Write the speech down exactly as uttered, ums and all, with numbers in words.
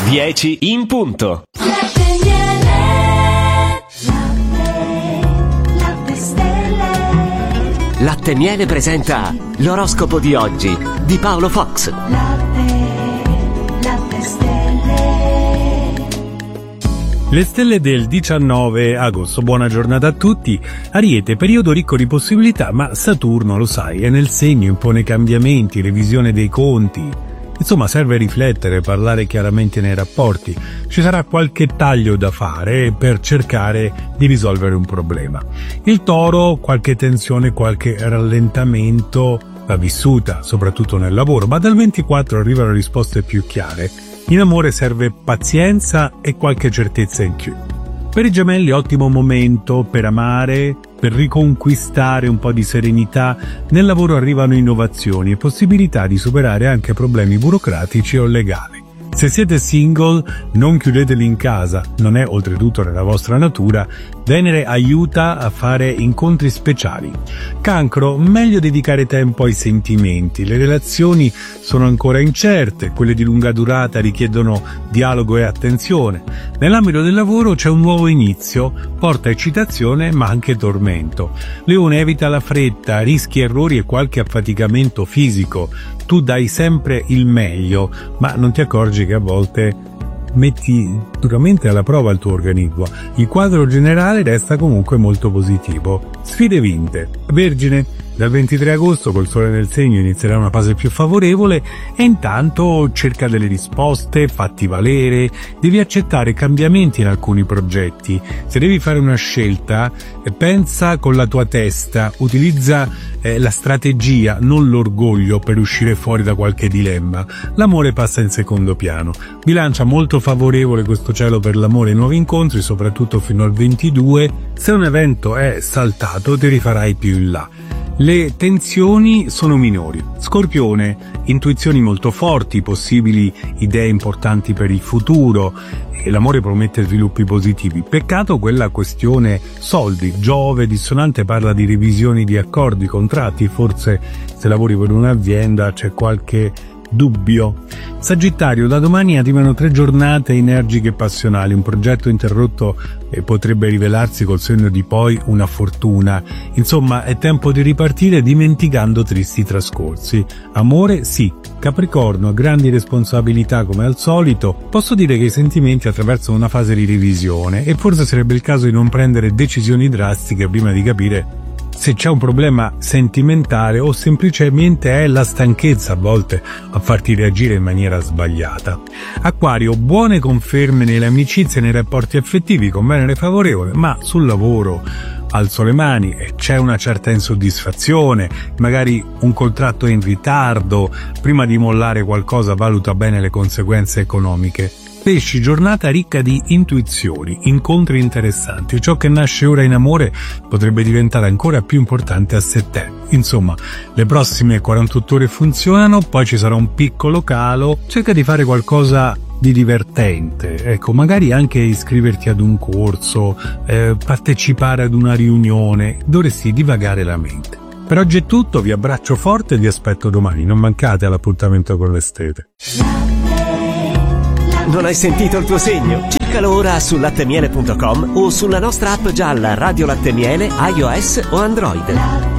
dieci in punto. Latte e Miele presenta l'oroscopo di oggi di Paolo Fox. Le stelle del diciannove agosto, buona giornata a tutti. Ariete, periodo ricco di possibilità, ma Saturno, lo sai, è nel segno, impone cambiamenti, revisione dei conti. Insomma, serve riflettere, parlare chiaramente nei rapporti. Ci sarà qualche taglio da fare per cercare di risolvere un problema. Il Toro, qualche tensione, qualche rallentamento va vissuta, soprattutto nel lavoro, ma dal ventiquattro arrivano risposte più chiare. In amore serve pazienza e qualche certezza in più. Per i Gemelli ottimo momento per amare, per riconquistare un po' di serenità. Nel lavoro arrivano innovazioni e possibilità di superare anche problemi burocratici o legali. Se siete single, non chiudeteli in casa, non è oltretutto nella vostra natura. Venere aiuta a fare incontri speciali. Cancro, meglio dedicare tempo ai sentimenti. Le relazioni sono ancora incerte, quelle di lunga durata richiedono dialogo e attenzione. Nell'ambito del lavoro c'è un nuovo inizio, porta eccitazione ma anche tormento. Leone, evita la fretta, rischi errori e qualche affaticamento fisico. Tu dai sempre il meglio, ma non ti accorgi che a volte metti duramente alla prova il tuo organismo. Il quadro generale resta comunque molto positivo. Sfide vinte. Vergine, dal ventitré agosto col sole nel segno inizierà una fase più favorevole e intanto cerca delle risposte, fatti valere, devi accettare cambiamenti in alcuni progetti. Se devi fare una scelta, pensa con la tua testa, utilizza eh, la strategia, non l'orgoglio per uscire fuori da qualche dilemma. L'amore passa in secondo piano. Bilancia, molto favorevole questo cielo per l'amore e nuovi incontri, soprattutto fino al ventidue. Se un evento è saltato, ti rifarai più in là. Le tensioni sono minori. Scorpione, intuizioni molto forti, possibili idee importanti per il futuro e l'amore promette sviluppi positivi. Peccato quella questione soldi. Giove, dissonante, parla di revisioni di accordi, contratti, forse se lavori per un'azienda c'è qualche dubbio. Sagittario, da domani arrivano tre giornate energiche e passionali, un progetto interrotto e potrebbe rivelarsi col senno di poi una fortuna. Insomma, è tempo di ripartire dimenticando tristi trascorsi. Amore, sì. Capricorno, grandi responsabilità come al solito. Posso dire che i sentimenti attraversano una fase di revisione e forse sarebbe il caso di non prendere decisioni drastiche prima di capire se c'è un problema sentimentale o semplicemente è la stanchezza a volte a farti reagire in maniera sbagliata. Acquario, buone conferme nelle amicizie e nei rapporti affettivi con Venere favorevole, ma sul lavoro alzo le mani e c'è una certa insoddisfazione, magari un contratto è in ritardo. Prima di mollare qualcosa valuta bene le conseguenze economiche. Pesci, giornata ricca di intuizioni, incontri interessanti. Ciò che nasce ora in amore potrebbe diventare ancora più importante a settembre. Insomma, le prossime quarantotto ore funzionano, poi ci sarà un piccolo calo. Cerca di fare qualcosa di divertente, ecco, magari anche iscriverti ad un corso, eh, partecipare ad una riunione. Dovresti divagare la mente. Per oggi è tutto, vi abbraccio forte e vi aspetto domani. Non mancate all'appuntamento con le stelle. Non hai sentito il tuo segno? Cercalo ora su latte miele punto com o sulla nostra app gialla Radio Latte Miele, iOS o Android.